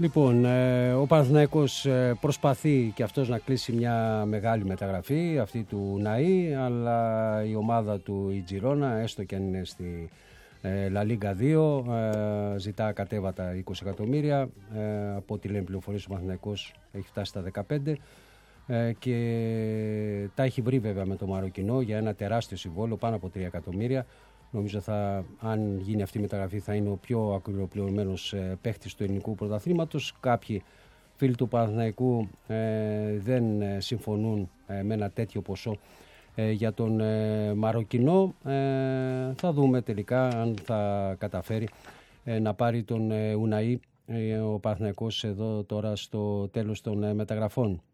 Λοιπόν, ο Παναθηναϊκός προσπαθεί και αυτός να κλείσει μια μεγάλη μεταγραφή, αυτή του Ναΐ, αλλά η ομάδα του η Τζιρόνα, έστω και αν είναι στη La Liga 2, ζητά κατέβατα 20 εκατομμύρια. Από ό,τι λένε πληροφορίες, ο Παναθηναϊκός έχει φτάσει στα 15 και τα έχει βρει βέβαια με το Μαροκινό για ένα τεράστιο συμβόλαιο, πάνω από 3 εκατομμύρια. Νομίζω αν γίνει αυτή η μεταγραφή θα είναι ο πιο ακριβοπληρωμένος παίχτης του ελληνικού πρωταθλήματος. Κάποιοι φίλοι του Παναθηναϊκού δεν συμφωνούν με ένα τέτοιο ποσό για τον Μαροκινό. Θα δούμε τελικά αν θα καταφέρει να πάρει τον Ουναΐ ο Παναθηναϊκός εδώ τώρα στο τέλος των μεταγραφών.